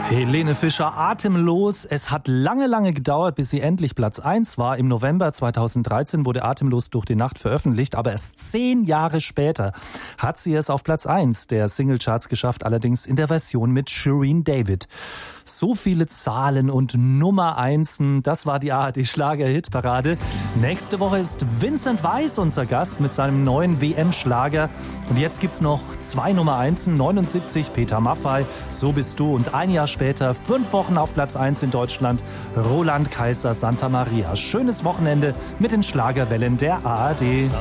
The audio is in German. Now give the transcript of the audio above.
Helene Fischer, Atemlos. Es hat lange gedauert, bis sie endlich Platz 1 war. Im November 2013 wurde Atemlos durch die Nacht veröffentlicht, aber erst 10 Jahre später hat sie es auf Platz 1 der Singlecharts geschafft, allerdings in der Version mit Shireen David. So viele Zahlen und Nummer 1, das war die ARD-Schlager-Hitparade. Nächste Woche ist Vincent Weiss unser Gast mit seinem neuen WM-Schlager. Und jetzt gibt's noch 2 Nummer 1, 79 Peter Maffay, So bist du. Und ein Jahr später, 5 Wochen auf Platz 1 in Deutschland, Roland Kaiser, Santa Maria. Schönes Wochenende mit den Schlagerwellen der ARD.